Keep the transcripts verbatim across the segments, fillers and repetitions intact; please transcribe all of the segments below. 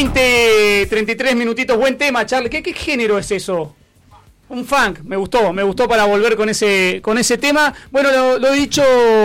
veinte, treinta y tres minutitos, buen tema, Charlie. ¿Qué, qué género es eso? Un funk, me gustó, me gustó para volver con ese con ese tema. Bueno, lo, lo dicho,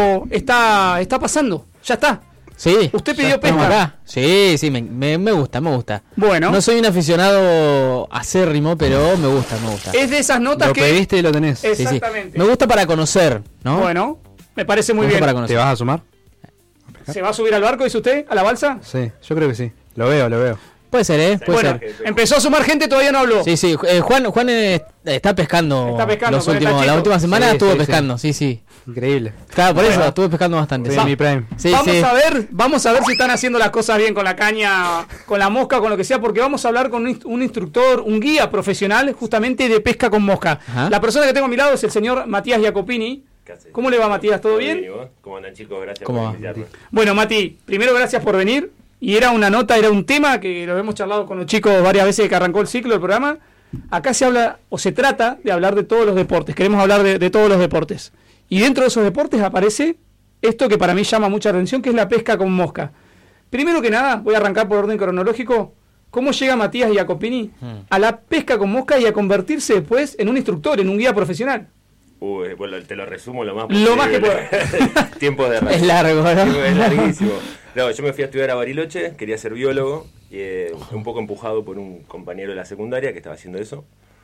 está está pasando, ya está. Sí. ¿Usted pidió pesca? Acá. Sí, sí, me, me, me gusta, me gusta. Bueno. No soy un aficionado acérrimo, pero me gusta, me gusta. Es de esas notas lo que... Lo pediste y lo tenés. Exactamente. Sí, sí. Me gusta para conocer, ¿no? Bueno, me parece muy me bien. Para conocer. ¿Te vas a sumar? ¿Se va a subir al barco, dice usted? ¿A la balsa? Sí, yo creo que sí. Lo veo, lo veo. Puede ser, ¿eh? Puede bueno, ser. Empezó a sumar gente, todavía no habló. Sí, sí. Eh, Juan Juan eh, está pescando. Está pescando. Los últimos, la última semana sí, estuvo sí, pescando, sí, sí. sí. Increíble. Claro, por bueno. eso estuve pescando bastante. Sí, Sí. mi prime. Sí, vamos sí. a ver, vamos a ver si están haciendo las cosas bien con la caña, con la mosca, con lo que sea, porque vamos a hablar con un, un instructor, un guía profesional, justamente de pesca con mosca. Ajá. La persona que tengo a mi lado es el señor Matías Jacopini. ¿Cómo le va, Matías? ¿Todo bien? bien? ¿Cómo andan, chicos? Gracias ¿Cómo por va? invitarme. Bueno, Mati, primero gracias por venir. Y era una nota, era un tema que lo hemos charlado con los chicos varias veces que arrancó el ciclo del programa. Acá se habla, o se trata de hablar de todos los deportes. Queremos hablar de, de todos los deportes. Y dentro de esos deportes aparece esto que para mí llama mucha atención, que es la pesca con mosca. Primero que nada, voy a arrancar por orden cronológico. ¿Cómo llega Matías Jacopini Hmm. a la pesca con mosca y a convertirse después en un instructor, en un guía profesional? Uy, bueno, te lo resumo lo más Lo más que pueda. Tiempo de Es largo, ¿no? Es larguísimo. No, yo me fui a estudiar a Bariloche, quería ser biólogo, y, eh, un poco empujado por un compañero de la secundaria que estaba haciendo eso.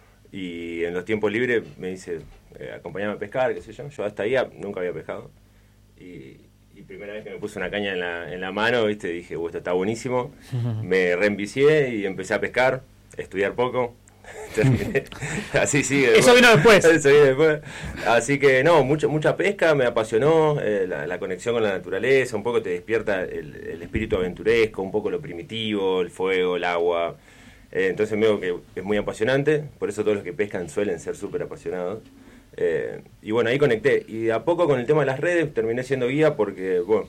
Y en los tiempos libres me dice, eh, acompáñame a pescar, qué sé yo. Yo hasta ahí nunca había pescado. Y, y primera vez que me puse una caña en la, en la mano, viste, dije, esto está buenísimo. Me reenvicié y empecé a pescar, estudiar poco. Terminé. Así sigue. Eso vino después. Eso vino después. Así que no, mucha, mucha pesca, me apasionó, eh, la, la conexión con la naturaleza, un poco te despierta el, el espíritu aventuresco, un poco lo primitivo, el fuego, el agua. Eh, entonces veo que es muy apasionante, por eso todos los que pescan suelen ser súper apasionados. Eh, y bueno, ahí conecté. Y a poco con el tema de las redes terminé siendo guía porque, bueno,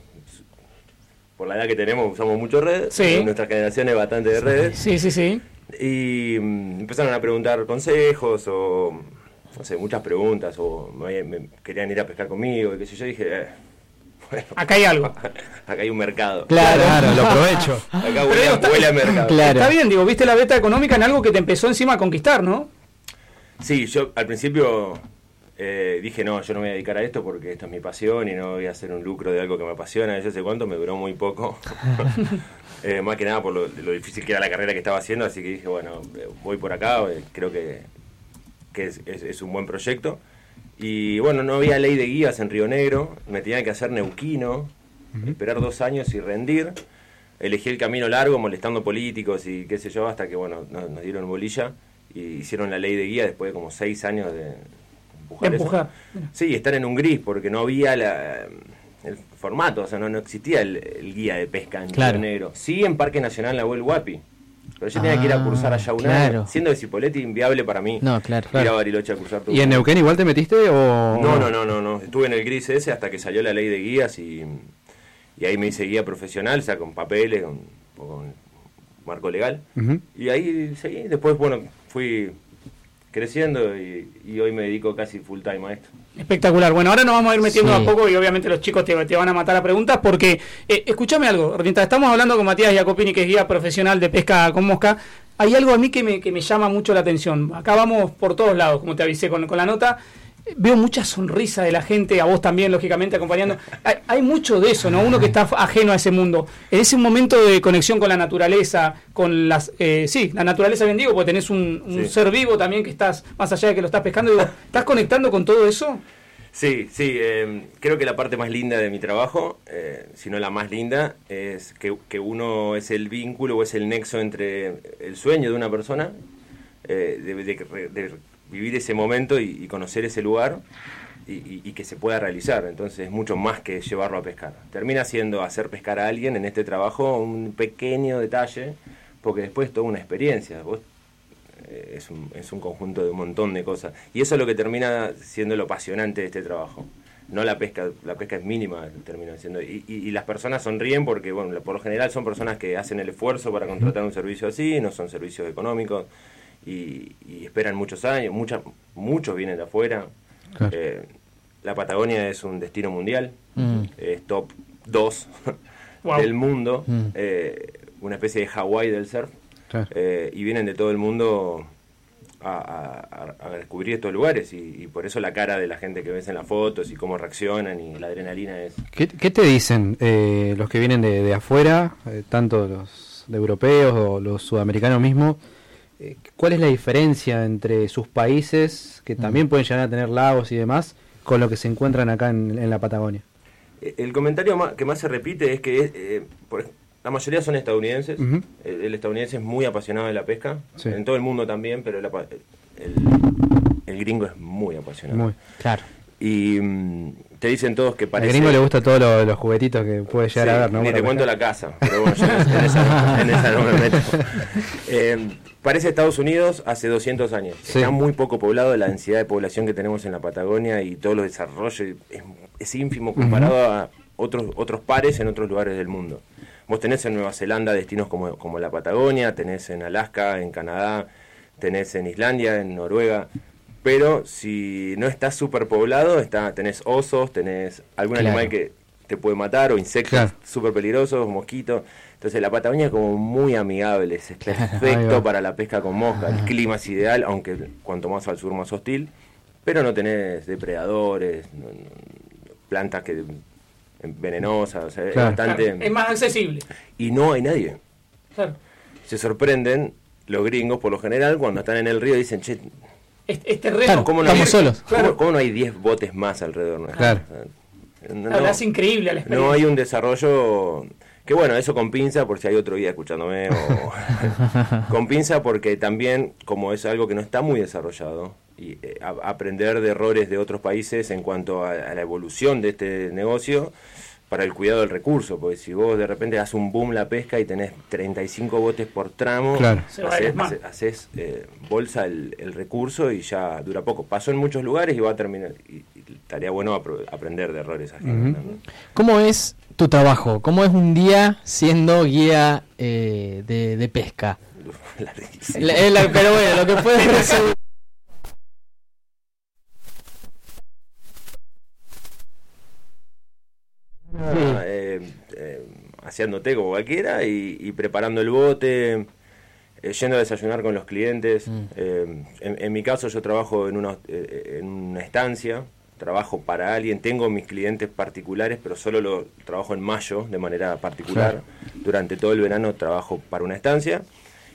por la edad que tenemos usamos mucho redes. Sí. Nuestra generación es bastante de redes. Sí, sí, sí. Y mm, empezaron a preguntar consejos o, no sé, muchas preguntas, o me, me querían ir a pescar conmigo, y qué sé yo, dije, eh, bueno, Acá hay algo. acá hay un mercado. Claro. Claro, lo aprovecho. Acá huele, a- está- huele a mercado. Claro. Está bien, digo, viste la beta económica en algo que te empezó encima a conquistar, ¿no? Sí, yo al principio eh, dije, no, yo no me voy a dedicar a esto porque esto es mi pasión y no voy a hacer un lucro de algo que me apasiona. Yo sé cuánto, me duró muy poco. Eh, más que nada por lo, lo difícil que era la carrera que estaba haciendo, así que dije, bueno, eh, voy por acá, eh, creo que, que es, es, es un buen proyecto. Y bueno, no había ley de guías en Río Negro, me tenía que hacer neuquino, uh-huh. esperar dos años y rendir. Elegí el camino largo, molestando políticos y qué sé yo, hasta que bueno, nos, nos dieron bolilla y hicieron la ley de guía después de como seis años de empujar. De empujar. Eso. Sí, estar en un gris, porque no había la... el formato, o sea, no, no existía el, el guía de pesca en Claro. Río Negro. Sí, en Parque Nacional Nahuel Huapi. Pero yo tenía que ir a cursar allá un claro. año. Siendo de Cipolletti, inviable para mí. No, claro, Ir claro. a Bariloche a cursar todo. ¿Y en Neuquén igual te metiste o...? No, no, no, no, no. Estuve en el gris ese hasta que salió la ley de guías y, y ahí me hice guía profesional, o sea, con papeles, con, con marco legal. Uh-huh. Y ahí seguí. Después, bueno, fui creciendo y, y hoy me dedico casi full time a esto. Espectacular. Bueno, ahora nos vamos a ir metiendo Sí. a poco y obviamente los chicos te, te van a matar a preguntas porque, eh, escúchame algo, mientras estamos hablando con Matías Jacopini, que es guía profesional de pesca con mosca, hay algo a mí que me, que me llama mucho la atención. Acá vamos por todos lados, como te avisé con, con la nota. Veo mucha sonrisa de la gente, a vos también, lógicamente, acompañando. Hay, hay mucho de eso, ¿no? Uno que está ajeno a ese mundo. En ese momento de conexión con la naturaleza, con las... Eh, sí, la naturaleza, bien digo, porque tenés un, un Sí. ser vivo también que estás, más allá de que lo estás pescando, digo, ¿estás conectando con todo eso? Sí, sí, eh, creo que la parte más linda de mi trabajo, eh, si no la más linda, es que, que uno es el vínculo o es el nexo entre el sueño de una persona, eh, de, de, de vivir ese momento y, y conocer ese lugar y, y, y que se pueda realizar. Entonces es mucho más que llevarlo a pescar. Termina siendo hacer pescar a alguien en este trabajo un pequeño detalle, porque después es toda una experiencia. Vos Es un, es un conjunto de un montón de cosas. Y eso es lo que termina siendo lo apasionante de este trabajo. No la pesca, la pesca es mínima, termina siendo. Y, y, y las personas sonríen porque, bueno, por lo general son personas que hacen el esfuerzo para contratar un servicio así, no son servicios económicos, y, y esperan muchos años, mucha, muchos vienen de afuera. Claro. Eh, la Patagonia es un destino mundial, Mm. es top dos Wow. del mundo. Mm. Eh, una especie de Hawái del surf, Claro. eh, y vienen de todo el mundo a, a, a descubrir estos lugares, y, y por eso la cara de la gente que ves en las fotos y cómo reaccionan y la adrenalina es... ¿Qué, qué te dicen eh, los que vienen de, de afuera, eh, tanto los de europeos o los sudamericanos mismos? Eh, ¿Cuál es la diferencia entre sus países, que también pueden llegar a tener lagos y demás, con lo que se encuentran acá en, en la Patagonia? El comentario más, que más se repite es que es, eh, por, la mayoría son estadounidenses. Uh-huh. el, el estadounidense es muy apasionado de la pesca, Sí. en todo el mundo también, pero el, apa- el, el gringo es muy apasionado. Muy. Claro. Y mm, te dicen todos que Al parece... gringo le gusta todos lo- los juguetitos que puede llegar Sí, a ver, ¿no? Ni Para te cuento pescar. la casa, pero bueno, yo en, en esa, en esa no me meto. Eh, parece Estados Unidos hace doscientos años. Sí. Está muy poco poblado, la densidad de población que tenemos en la Patagonia y todo los desarrollos es, es ínfimo comparado uh-huh. a otros otros pares en otros lugares del mundo. Vos tenés en Nueva Zelanda destinos como, como la Patagonia, tenés en Alaska, en Canadá, tenés en Islandia, en Noruega... Pero si no está súper poblado, está, tenés osos, tenés algún Claro. animal que te puede matar o insectos Claro. súper peligrosos, mosquitos. Entonces la Patagonia es como muy amigable, es Ahí perfecto va. para la pesca con mosca. El clima es ideal, aunque cuanto más al sur más hostil. Pero no tenés depredadores, no- no- plantas que venenosas, o sea, Claro. es bastante... Claro, es más accesible. Y no hay nadie. Claro. Se sorprenden los gringos por lo general cuando están en el río y dicen, che, Es, es terreno. Claro, ¿cómo no estamos hay, solos. ¿cómo, Claro. cómo no hay diez botes más alrededor nuestro? Claro. No, La verdad es increíble a la experiencia. no hay un desarrollo que, bueno, eso con pinza por si hay otro guía escuchándome, o con pinza porque también, como es algo que no está muy desarrollado, y eh, a- aprender de errores de otros países en cuanto a, a la evolución de este negocio para el cuidado del recurso, porque si vos de repente das un boom la pesca y tenés treinta y cinco botes por tramo, Claro. Se va de haces, las manos. haces- haces, eh, bolsa el, el recurso y ya dura poco. Pasó en muchos lugares y va a terminar. Y, y estaría bueno apro- aprender de errores ajenos Ujú. también. ¿Cómo es tu trabajo? ¿Cómo es un día siendo guía eh, de, de pesca? Larguísimo. La- la- pero bueno, lo que puedes resumir. Ah, eh, eh, haciéndote como cualquiera y, y preparando el bote, eh, yendo a desayunar con los clientes. Mm. Eh, en, en mi caso yo trabajo en una, eh, en una estancia, trabajo para alguien, tengo mis clientes particulares, pero solo lo trabajo en mayo de manera particular. Durante todo el verano trabajo para una estancia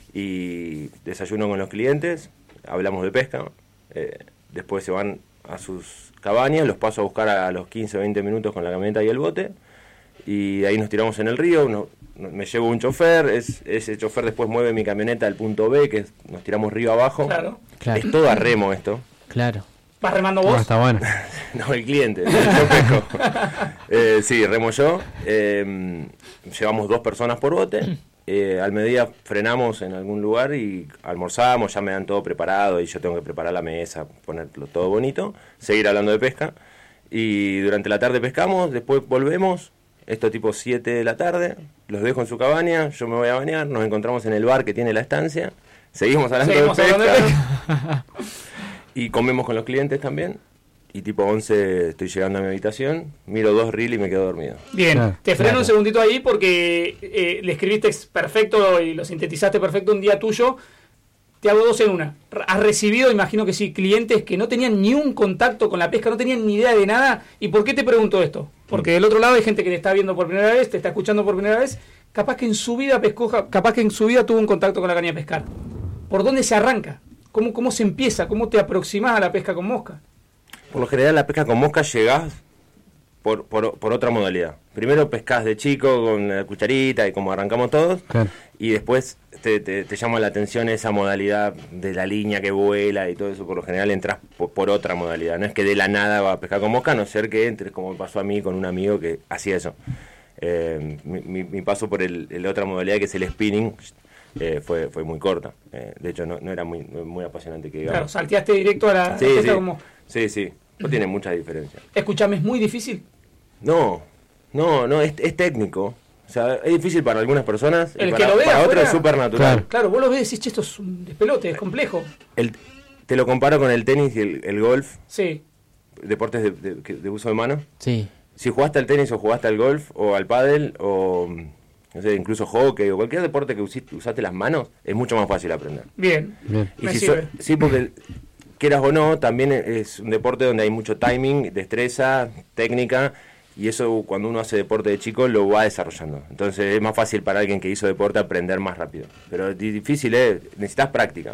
y desayuno con los clientes, hablamos de pesca, eh, después se van a sus cabañas, los paso a buscar a los quince o veinte minutos con la camioneta y el bote, y ahí nos tiramos en el río, uno- no- me llevo un chofer, es, ese chofer después mueve mi camioneta al punto B, que es- nos tiramos río abajo. Claro. Claro. Es todo a remo esto. Claro. ¿Vas remando Ah, vos? está bueno. No, el cliente, yo pesco. Eh, sí, remo yo. Eh, llevamos dos personas por bote. Eh, al mediodía frenamos en algún lugar y almorzamos, ya me dan todo preparado y yo tengo que preparar la mesa, ponerlo todo bonito, seguir hablando de pesca. Y durante la tarde pescamos, después volvemos, esto tipo siete de la tarde, los dejo en su cabaña, yo me voy a bañar, nos encontramos en el bar que tiene la estancia, seguimos hablando Seguimos de pesca. hablando de Y comemos con los clientes también. Y tipo once estoy llegando a mi habitación, miro dos reels y me quedo dormido. Bien, Claro, te freno claro. un segundito ahí porque eh, le escribiste perfecto y lo sintetizaste perfecto un día tuyo. Te hago dos en una. Has recibido, imagino que sí, clientes que no tenían ni un contacto con la pesca, no tenían ni idea de nada. ¿Y por qué te pregunto esto? Porque del otro lado hay gente que te está viendo por primera vez, te está escuchando por primera vez, capaz que en su vida pescó, capaz que en su vida tuvo un contacto con la caña de pescar. ¿Por dónde se arranca? ¿Cómo, cómo se empieza? ¿Cómo te aproximas a la pesca con mosca? Por lo general la pesca con mosca llegás por, por, por otra modalidad. Primero pescás de chico con la cucharita y como arrancamos todos. Claro. Y después te, te, te llama la atención esa modalidad de la línea que vuela y todo eso. Por lo general entras por, por otra modalidad. No es que de la nada va a pescar con mosca, a no ser que entres como me pasó a mí con un amigo que hacía eso. Eh, mi, mi, mi paso por el, el otra modalidad que es el spinning eh, fue, fue muy corta. Eh, de hecho no, no era muy, muy apasionante que digamos. Claro, salteaste directo a la Sí, pesca sí, con mosca. sí, sí, no tiene mucha diferencia. Escuchame, es muy difícil. No, no, no, es, es técnico. O sea, es difícil para algunas personas y El que para, lo vea para otros afuera. es súper natural. Claro. Claro, vos lo ves y decís, che, esto es un despelote, es complejo. El, te lo comparo con el tenis y el, el golf, Sí, deportes de, de- que- de uso de mano. Sí. Si jugaste al tenis o jugaste al golf o al pádel o mm, no sé, incluso hockey o cualquier deporte que usiste, usaste las manos, es mucho más fácil aprender. Bien, Bien. Y me si sirve. so- sí, porque quieras o no, también es un deporte donde hay mucho timing, destreza, técnica, y eso cuando uno hace deporte de chico lo va desarrollando. Entonces es más fácil para alguien que hizo deporte aprender más rápido. Pero es difícil, ¿eh? Necesitas práctica.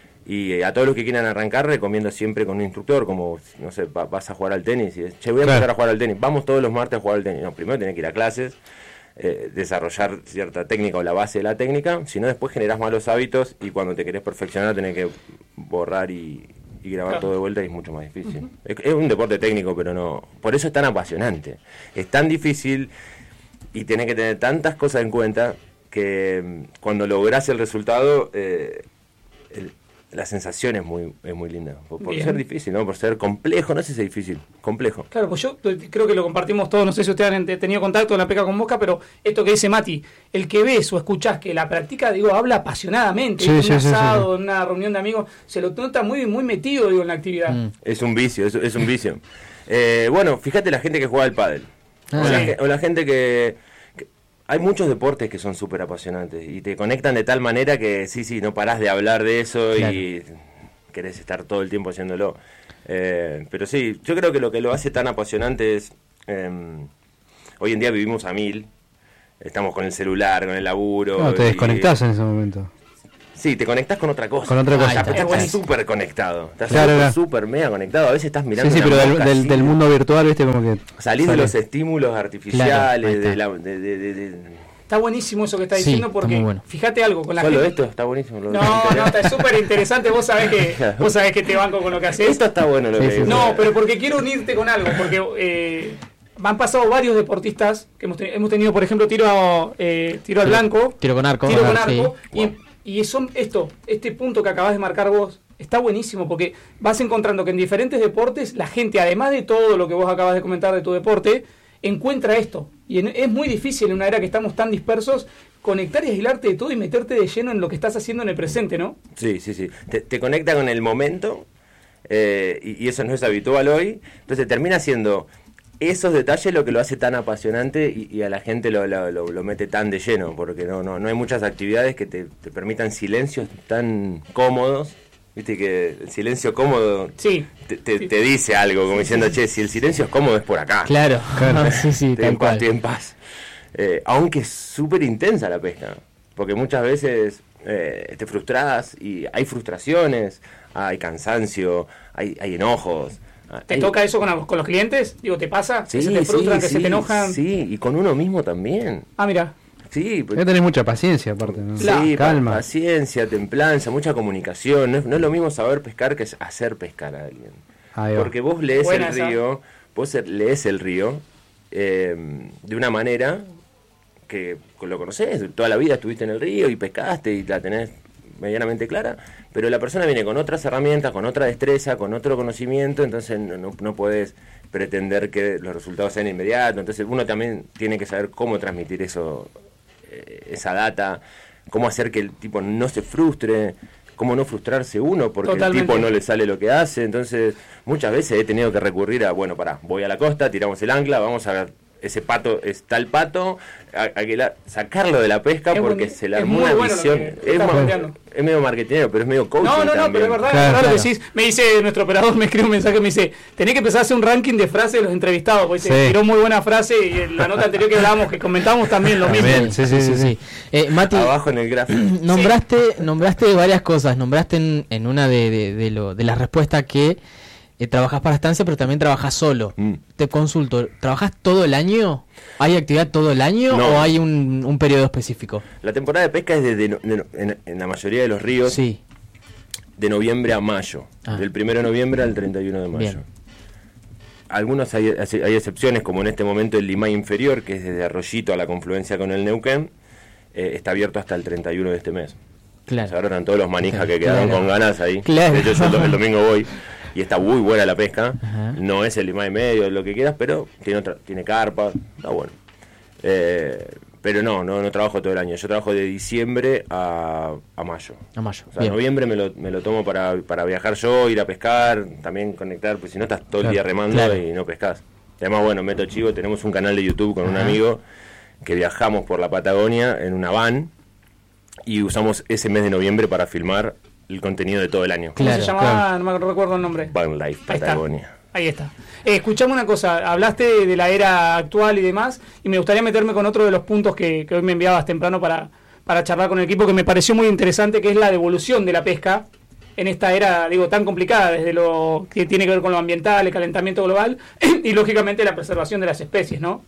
Y eh, a todos los que quieran arrancar recomiendo siempre con un instructor, como, no sé, va- vas a jugar al tenis y es, che, voy a Claro. empezar a jugar al tenis. Vamos todos los martes a jugar al tenis. No, primero tenés que ir a clases, eh, desarrollar cierta técnica o la base de la técnica, si no después generás malos hábitos y cuando te querés perfeccionar tenés que borrar y, y grabar Claro. todo de vuelta y es mucho más difícil. es, es un deporte técnico, pero no, por eso es tan apasionante. Es tan difícil y tenés que tener tantas cosas en cuenta que mm, cuando lográs el resultado, eh, el- la sensación es muy, es muy linda. Por, por Bien. ser difícil, ¿no? Por ser complejo, no sé si es difícil, complejo. Claro, pues yo t- creo que lo compartimos todos, no sé si ustedes han te- tenido contacto con la pesca con mosca, pero esto que dice Mati, el que ves o escuchás que la practica, digo, habla apasionadamente, Sí, en un sí, sí, asado, en una reunión de amigos, se lo nota muy muy metido, digo, en la actividad. Mm. Es un vicio, es, es un vicio. Eh, bueno, fíjate la gente que juega al pádel. Ah. O, la, Sí. ge- o la gente que, que- hay muchos deportes que son súper apasionantes y te conectan de tal manera que sí, sí, no parás de hablar de eso y querés estar todo el tiempo haciéndolo. Eh, pero sí, yo creo que lo que lo hace tan apasionante es... eh, hoy en día vivimos a mil, estamos con el celular, con el laburo. No, te y- desconectás en ese momento. Sí, te conectás con otra cosa. Con otra cosa. Ahí está. Estás buenísimo. súper conectado. Estás Claro, súper, claro. súper mega conectado. A veces estás mirando Sí, sí, una pero del, mosca del, así. del mundo virtual, viste, como que... Salís de sale. los estímulos Claro, artificiales, ahí está. de la, de, de- de- de- Está buenísimo eso que está Sí, diciendo está porque muy bueno. fíjate algo con la Solo gente. esto está buenísimo. lo- No, no, está súper interesante, vos sabés que vos sabés que te banco con lo que haces. Esto está bueno lo Sí, que sí, digo. No, pero porque quiero unirte con algo, porque eh, han pasado varios deportistas que hemos, te- hemos tenido, por ejemplo, tiro, eh, tiro al Tiro- blanco, tiro con arco, tiro con ajá, arco, sí. y, y son esto, este punto que acabas de marcar vos, está buenísimo, porque vas encontrando que en diferentes deportes la gente, además de todo lo que vos acabas de comentar de tu deporte, encuentra esto. Y en- es muy difícil en una era que estamos tan dispersos conectar y aislarte de todo y meterte de lleno en lo que estás haciendo en el presente, ¿no? Sí, sí, sí. Te, te conecta con el momento eh, y, y eso no es habitual hoy. Entonces termina siendo esos detalles lo que lo hace tan apasionante y, y a la gente lo, lo, lo- lo mete tan de lleno, porque no, no, no hay muchas actividades que te, te permitan silencios tan cómodos. Viste que el silencio cómodo Sí. te, te- Sí. te dice algo, como diciendo, che, si el silencio es cómodo es por acá. Claro, Claro. sí, sí, Estoy en tal paz, cual. estoy en paz. Eh, aunque es súper intensa la pesca, porque muchas veces eh, te frustras y hay frustraciones, hay cansancio, hay, hay enojos. ¿Te hay- toca eso con, los- con los clientes? Digo, ¿te pasa? Sí, ¿Que se te frustran, sí, que se sí, te enojan? Sí, y con uno mismo también. Ah, mira. Sí, Hay que tener mucha paciencia, aparte, ¿no? Claro. sí, pa- Calma. paciencia, templanza, mucha comunicación. No es, no es lo mismo saber pescar que es hacer pescar a alguien. Ahí va. Porque vos lees Buena el esa. río, vos lees el río eh, de una manera que lo conocés, toda la vida estuviste en el río y pescaste y la tenés medianamente clara, pero la persona viene con otras herramientas, con otra destreza, con otro conocimiento, entonces no, no, no puedes pretender que los resultados sean inmediatos, entonces uno también tiene que saber cómo transmitir eso, eh, esa data, cómo hacer que el tipo no se frustre, cómo no frustrarse uno porque Totalmente. el tipo no le sale lo que hace, entonces muchas veces he tenido que recurrir a, bueno, pará, voy a la costa, tiramos el ancla, vamos a ver, ese pato es tal pato, a, a que la- sacarlo de la pesca Es porque buen- se le es armó muy una bueno lo visión, que es, estás ma- planteando. es medio marketingero, pero es medio coaching No, no, no, también. pero es verdad, Claro, es verdad lo claro. decís. Me dice nuestro operador, me escribe un mensaje, me dice, tenés que empezar a hacer un ranking de frases de los entrevistados, porque Sí. se tiró muy buena frase y en la nota anterior que hablábamos, que comentábamos también lo mismo. También, sí, sí, sí, sí. Eh, Mati, Abajo en el gráfico. nombraste, nombraste varias cosas. Nombraste en, en una de, de, de, lo, de las respuestas que eh, trabajas para estancia, pero también trabajas solo. Mm. Te consulto, ¿trabajas todo el año? ¿Hay actividad todo el año No. o hay un, un periodo específico? La temporada de pesca es desde no- de no- en, en la mayoría de los ríos Sí, de noviembre a mayo, Ah. del primero de noviembre al treinta y uno de mayo. Bien. Algunos hay, hay excepciones, como en este momento el Limay Inferior, que es desde Arroyito a la confluencia con el Neuquén, eh, está abierto hasta el treinta y uno de este mes. Se claro. agarran todos los manijas que Claro. quedaron con ganas ahí. Claro. De hecho, yo el, el domingo voy y está muy buena la pesca. Ajá. No es el Limay medio, lo que quieras, pero tiene otra, tiene carpa, está bueno. Eh, pero no, no, no trabajo todo el año. Yo trabajo de diciembre a, a mayo. A mayo. O sea, Bien. noviembre me lo, me lo tomo para, para viajar yo, ir a pescar, también conectar, pues si no estás todo el Claro, día remando claro. y no pescas. Además, bueno, meto chivo, tenemos un canal de YouTube con un Ajá. amigo que viajamos por la Patagonia en una van y usamos ese mes de noviembre para filmar el contenido de todo el año. ¿Cómo Claro, se llamaba? claro. No me recuerdo el nombre. Van Life Ahí está. Patagonia. Ahí está. Eh, escuchame una cosa, hablaste de, de la era actual y demás, y me gustaría meterme con otro de los puntos que, que hoy me enviabas temprano para, para charlar con el equipo, que me pareció muy interesante, que es la devolución de la pesca en esta era, digo, tan complicada, desde lo que tiene que ver con lo ambiental, el calentamiento global, y lógicamente la preservación de las especies, ¿no?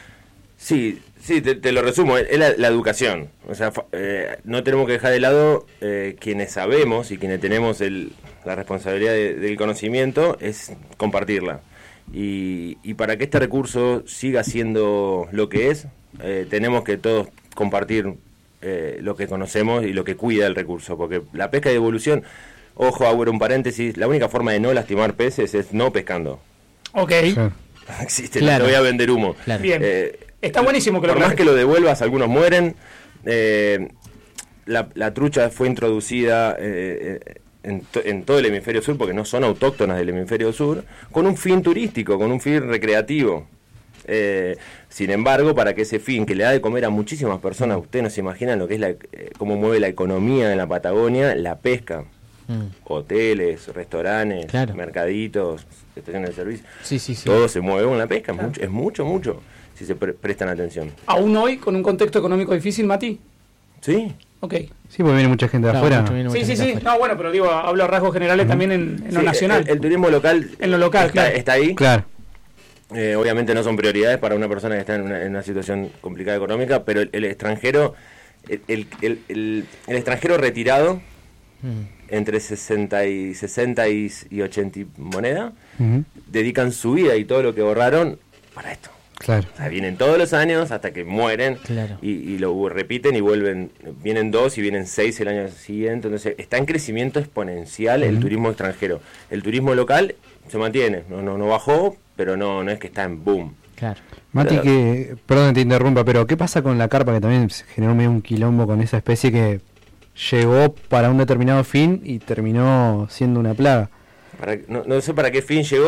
Sí, sí, te, te lo resumo, es la, la educación. O sea, fa- eh, no tenemos que dejar de lado eh, quienes sabemos y quienes tenemos el, la responsabilidad de- del conocimiento, es compartirla. Y, y para que este recurso siga siendo lo que es, eh, tenemos que todos compartir eh, lo que conocemos y lo que cuida el recurso, porque la pesca de evolución, ojo, abro un paréntesis, la única forma de no lastimar peces es no pescando. Ok, Claro. Existe, Claro. no te voy a vender humo. Claro. bien. Eh, Está buenísimo que lo Por más plantees. que lo devuelvas, algunos mueren. Eh, la, la trucha fue introducida eh, eh, en, to- en todo el hemisferio sur, porque no son autóctonas del hemisferio sur, con un fin turístico, con un fin recreativo. Eh, sin embargo, para que ese fin, que le da de comer a muchísimas personas, ustedes no se imaginan lo que es la, eh, cómo mueve la economía en la Patagonia, la pesca. Mm. Hoteles, restaurantes, Claro. mercaditos, estaciones de servicio. Sí, sí, sí. Todo se mueve con la pesca, es Claro. mucho, es mucho, mucho, si se pre- prestan atención. Aún hoy, con un contexto económico difícil, Mati. ¿Sí? Ok. Sí, porque viene mucha gente de Claro, afuera. mucho viene Sí, mucha sí, gente sí. afuera. No, bueno, pero digo, hablo a rasgos generales también en, en lo Sí, nacional. El, el turismo local, En lo local, está, claro. está ahí. Claro. Eh, obviamente no son prioridades para una persona que está en una, en una situación complicada económica, pero el, el extranjero, el, el, el- el- el extranjero retirado, Mm. entre sesenta y sesenta y, y ochenta y moneda, Ujú. dedican su vida y todo lo que ahorraron para esto. Claro. O sea, vienen todos los años hasta que mueren Claro. y, y lo repiten y vuelven, vienen dos y vienen seis el año siguiente. Entonces está en crecimiento exponencial el Ujú. turismo extranjero. El turismo local se mantiene, no, no, no bajó, pero no, no es que está en boom. Claro. Mati, Pero- que, perdón que te interrumpa, pero ¿qué pasa con la carpa que también se generó medio un quilombo con esa especie que llegó para un determinado fin y terminó siendo una plaga? Para, no, no sé para qué fin llegó.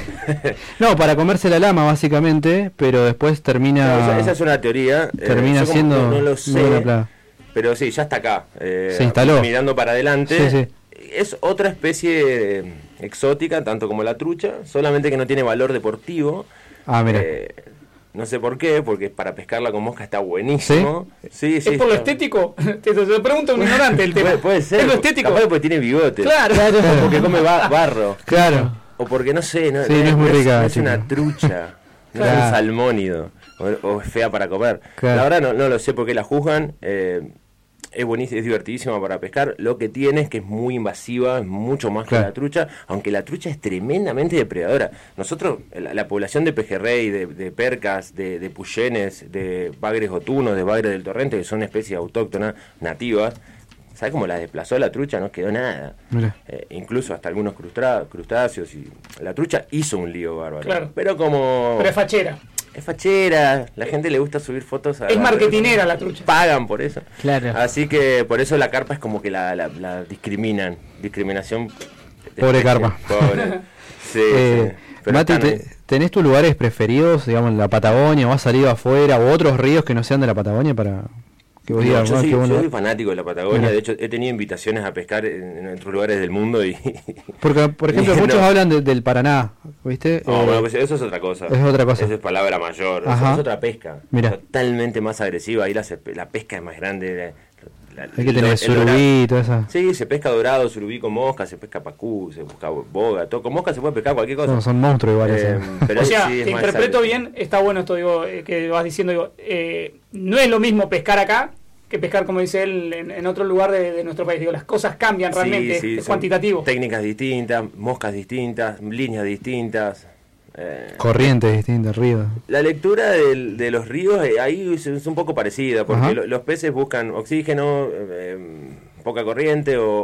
No, para comerse la lama básicamente, pero después termina... No, esa, esa es una teoría. eh, termina yo como siendo no, no lo muy sé, buena plaga. pero sí, ya está acá. eh, Se instaló. Mirando para adelante. Sí, sí. Es otra especie eh, exótica, tanto como la trucha, solamente que no tiene valor deportivo. Ah, mira. Eh, no sé por qué, porque para pescarla con mosca está buenísimo. Sí, sí. ¿Es por lo está- estético? Te, te- te pregunto un ignorante el tema. Puede, puede ser. ¿Es lo estético? Capaz porque tiene bigote. Claro. O porque come ba- barro. Claro. O porque no sé, no, Sí, no es muy rica, no es chico. una trucha, no es Claro. un salmónido, o, o es fea para comer. Claro. La verdad no, no lo sé por qué la juzgan. eh, es buenísima, es divertidísima para pescar. Lo que tiene es que es muy invasiva, es mucho más Claro. que la trucha, aunque la trucha es tremendamente depredadora. Nosotros, la, la población de pejerrey, de, de percas, de, de puyenes, de bagres otunos, de bagres del torrente, que son especies autóctonas, nativas, ¿sabes cómo la desplazó la trucha? No quedó nada. Mira. Eh, incluso hasta algunos crustra- crustáceos. Y la trucha hizo un lío bárbaro. Claro. Pero como Pero es fachera. es fachera, la gente le gusta subir fotos a... Es marketinera la trucha. Pagan por eso. Claro. Así que por eso la carpa es como que la, la, la discriminan. Discriminación. de Pobre especie. carpa. Pobre. Sí, Eh, sí. Pero Mati, están te- ahí. ¿tenés tus lugares preferidos, digamos, en la Patagonia, o has salido afuera, o otros ríos que no sean de la Patagonia para que vos No, digas, yo "Ah, soy, qué bueno"? yo soy fanático de la Patagonia. Mira. De hecho, he tenido invitaciones a pescar en, en otros lugares del mundo y... Porque, por ejemplo, No. muchos hablan de- del Paraná, ¿viste? No, Eh, bueno, pues eso es otra cosa. es otra cosa. Esa es palabra mayor. Eso Ajá. es otra pesca. Mira. Totalmente más agresiva. Ahí la, se- la pesca es más grande. La, la- hay que el- tener el surubí dorado. y todo eso. Sí, se pesca dorado, surubí con mosca, se pesca pacú, se pesca boga, todo. Con mosca se puede pescar cualquier cosa. Son, son monstruos iguales. Eh, eh. pero O ahí sea, sí es te más interpreto agresivo. bien, está bueno esto digo eh, que vas diciendo, digo, eh, no es lo mismo pescar acá que pescar, como dice él, en, en otro lugar de, de nuestro país. Digo, las cosas cambian Sí, realmente, sí, es son cuantitativo. Técnicas distintas, moscas distintas, líneas distintas. eh, Corrientes distintas, ríos. La lectura del- de los ríos eh, ahí es, es un poco parecida, porque Ajá. lo- los peces buscan oxígeno, eh, poca corriente o,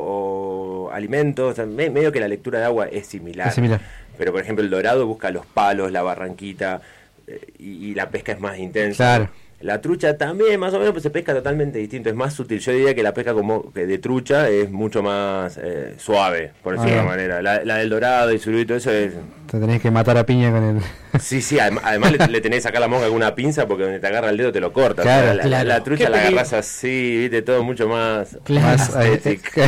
o alimentos. O sea, me- medio que la lectura de agua es similar. Es similar. Pero, por ejemplo, el dorado busca los palos, la barranquita, eh, y, y la pesca es más intensa. Claro. La trucha también, más o menos, pues se pesca totalmente distinto, es más sutil. Yo diría que la pesca como que de trucha es mucho más eh, suave, por decirlo de Ah, alguna manera. La, la del dorado y surubí y todo eso es... Te tenés que matar a piña con el... Sí, sí, adem- además le, le tenés que sacar la mosca con una pinza porque donde te agarra el dedo te lo corta. Claro, O sea, la, claro. la trucha Qué la peligro. agarras así, viste, todo mucho más... Claro. más, eh, estético.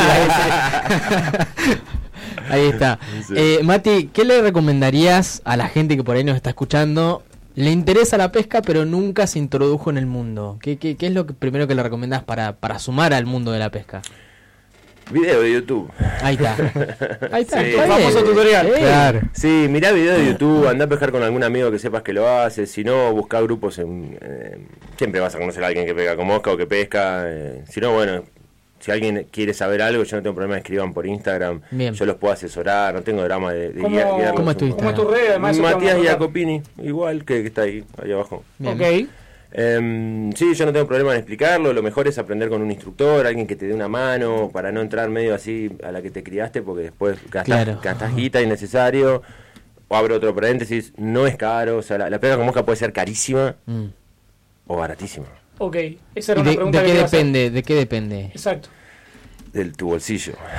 Ahí está. Sí. Eh, Mati, ¿qué le recomendarías a la gente que por ahí nos está escuchando? Le interesa la pesca, pero nunca se introdujo en el mundo. ¿Qué, qué, qué es lo que primero que le recomendás para, para sumar al mundo de la pesca? Video de YouTube. Ahí está. Ahí está. Sí. está El famoso bien. tutorial. Sí. Claro. Sí, mirá videos de YouTube, andá a pescar con algún amigo que sepas que lo hace, si no, buscá grupos en... eh, siempre vas a conocer a alguien que pega con mosca o que pesca, eh, si no, bueno, si alguien quiere saber algo, yo no tengo problema, escriban por Instagram, Bien. yo los puedo asesorar, no tengo drama de, de ¿Cómo- guiar- guiarlos ¿Cómo es tu un poco. ¿Cómo es tu red? Además, eso te vamos a Matías contar. Jacopini, igual que, que está ahí, ahí abajo. Bien. Ok. Em, sí, yo no tengo problema en explicarlo, lo mejor es aprender con un instructor, alguien que te dé una mano, para no entrar medio así a la que te criaste, porque después gastás, Claro. gastás guita innecesario. O abro otro paréntesis, no es caro, o sea, la, la pesca con mosca puede ser carísima Mm. o baratísima, Ok. Esa era ¿Y una de, pregunta de que qué quería hacer. depende? ¿De qué depende? Exacto. del tu bolsillo.